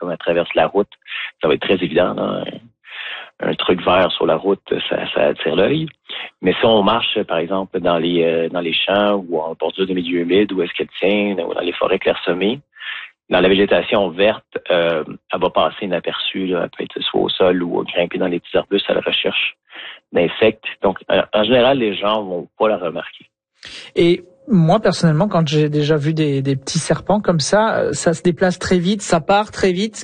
comme elle traverse la route, ça va être très évident, là. Un truc vert sur la route, ça attire l'œil. Mais si on marche, par exemple, dans les champs ou en bordure de milieux humides, où est-ce qu'elle tient, ou dans les forêts clairsemées, dans la végétation verte, elle va passer inaperçue, là. Elle peut être soit au sol ou grimper dans les petits arbustes à la recherche d'insectes. Donc, en général, les gens vont pas la remarquer. Et moi, personnellement, quand j'ai déjà vu des petits serpents comme ça se déplace très vite, ça part très vite.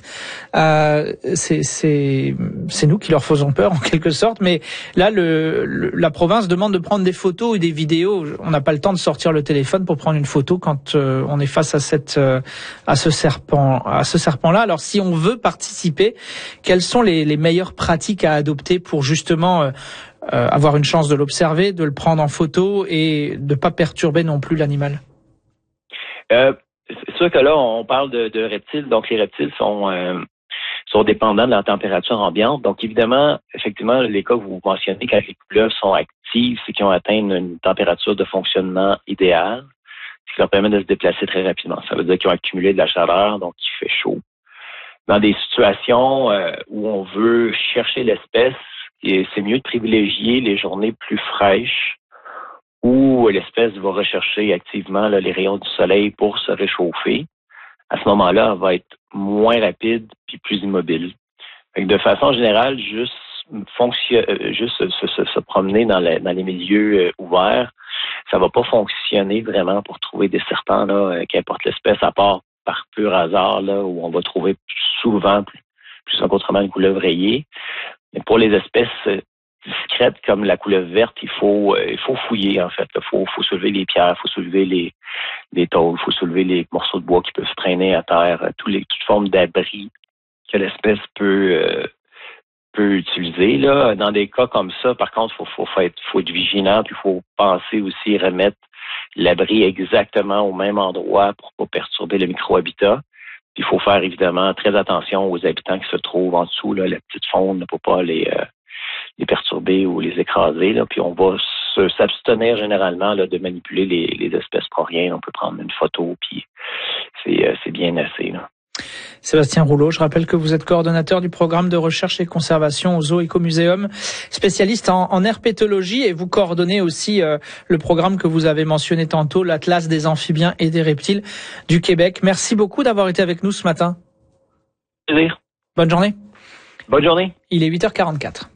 C'est nous qui leur faisons peur, en quelque sorte. Mais là, la province demande de prendre des photos ou des vidéos. On n'a pas le temps de sortir le téléphone pour prendre une photo quand on est face à ce serpent-là. Alors, si on veut participer, quelles sont les meilleures pratiques à adopter pour justement avoir une chance de l'observer, de le prendre en photo et de pas perturber non plus l'animal? C'est sûr que là, on parle de reptiles. Donc, les reptiles sont dépendants de la température ambiante. Donc, évidemment, effectivement, les cas que vous mentionnez, quand les couleuvres sont actives, c'est qu'ils ont atteint une température de fonctionnement idéale, ce qui leur permet de se déplacer très rapidement. Ça veut dire qu'ils ont accumulé de la chaleur, donc il fait chaud. Dans des situations où on veut chercher l'espèce, et c'est mieux de privilégier les journées plus fraîches où l'espèce va rechercher activement là, les rayons du soleil pour se réchauffer. À ce moment-là, elle va être moins rapide puis plus immobile. Donc, de façon générale, juste se promener dans les milieux ouverts, ça va pas fonctionner vraiment pour trouver des serpents là, qu'importe l'espèce, à part par pur hasard là, où on va trouver souvent plus qu'autrement une couleuvre rayée. Mais pour les espèces discrètes comme la couleuvre verte, il faut fouiller en fait. Il faut soulever les pierres, il faut soulever les tôles, il faut soulever les morceaux de bois qui peuvent traîner à terre, toute forme d'abri que l'espèce peut utiliser. Là, dans des cas comme ça, par contre, faut être vigilant, puis il faut penser aussi remettre l'abri exactement au même endroit pour pas perturber le micro-habitat. Il faut faire évidemment très attention aux habitants qui se trouvent en dessous, là, la petite faune, ne peut pas les perturber ou les écraser. Là. Puis on va s'abstenir généralement là, de manipuler les espèces pour rien. On peut prendre une photo, puis c'est bien assez. Là. Sébastien Rouleau, je rappelle que vous êtes coordonnateur du programme de recherche et conservation au Zoo Écomuséum, spécialiste en herpétologie, et vous coordonnez aussi le programme que vous avez mentionné tantôt, l'Atlas des amphibiens et des reptiles du Québec. Merci beaucoup d'avoir été avec nous ce matin. Plaisir. Bonne journée. Bonne journée. Il est 8h44.